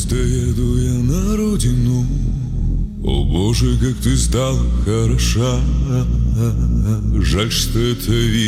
Просто еду я на родину. О Боже, как ты стала хороша. Жаль, что это